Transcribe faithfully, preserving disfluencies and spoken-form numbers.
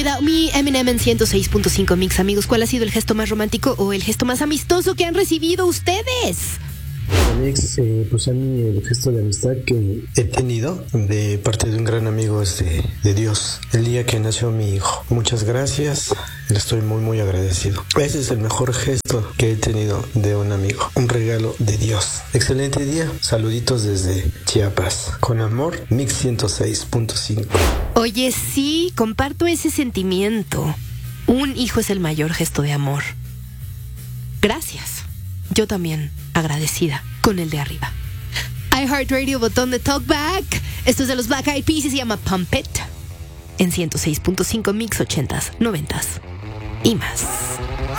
Mi Eminem en ciento seis punto cinco Mix, amigos. ¿Cuál ha sido el gesto más romántico o el gesto más amistoso que han recibido ustedes? Alex, eh, pues a mí el gesto de amistad que he tenido de parte de un gran amigo es de, de Dios. El día que nació mi hijo. Muchas gracias, le estoy muy muy agradecido. Ese es el mejor gesto que he tenido de un amigo. Un regalo de Dios. Excelente día, saluditos desde Chiapas. Con amor, Mix ciento seis punto cinco. Oye, sí, comparto ese sentimiento. Un hijo es el mayor gesto de amor. Gracias. Yo también, agradecida con el de arriba. iHeartRadio, botón de talkback. Esto es de los Black Eyed Peas y se llama Pump It. En ciento seis punto cinco Mix, ochentas, noventas y más.